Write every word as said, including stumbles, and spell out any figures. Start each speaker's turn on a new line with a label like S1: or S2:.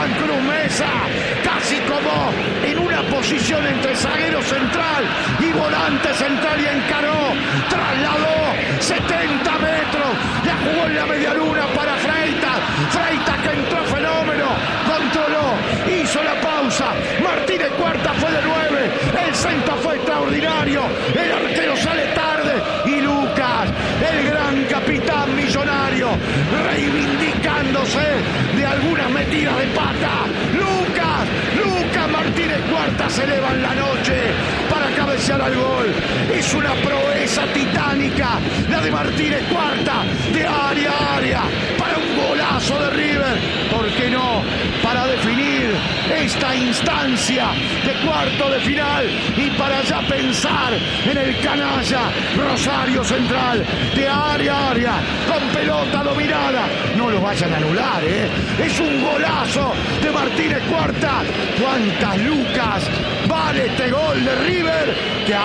S1: Juan Cruz Mesa, casi como en una posición entre zaguero central y volante central, y encaró, trasladó setenta metros, la jugó en la media luna para Freitas, Freitas que entró fenómeno, controló, hizo la pausa, Martínez Cuarta fue de nueve, el centro fue extraordinario, el arquero sale tarde y Lucas, el gran capitán millonario, reivindicándose de algunas metidas de pata. Lucas, Lucas Martínez Cuarta se eleva en la noche para cabecear al gol. Es una proeza titánica la de Martínez Cuarta, de área a área, para un golazo de River. ¿Por qué no? Para definir esta instancia de cuarto de final y para ya pensar en el canalla Rosario Central, de área a área, con pelota dominada. No lo vayan a anular, ¿eh? Es un golazo de Martínez Cuarta. ¿Cuántas lucas vale este gol de River? Que